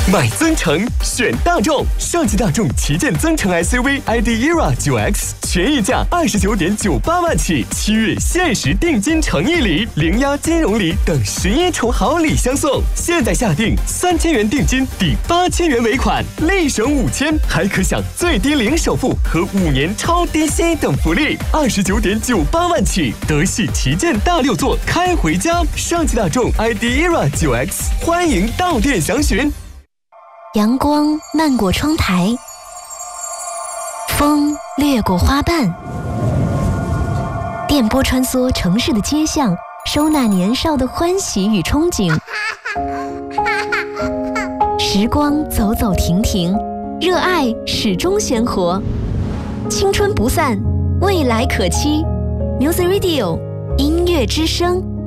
买增程选大众，上汽大众旗舰增程 SUV ID ERA 9X， 权益价29.98万起，7月限时定金诚意礼、零押金融礼等11重好礼相送。现在下定3000元定金抵8000元尾款，立省5000，还可享最低零首付和5年超低息等福利，29.98万起，德系旗舰大6座开回家。上汽大众 ID ERA 9X， 欢迎到店详询。 阳光漫过窗台，风掠过花瓣，电波穿梭城市的街巷，收纳年少的欢喜与憧憬。时光走走停停，热爱始终鲜活，青春不散，未来可期。Music Radio 音乐之声。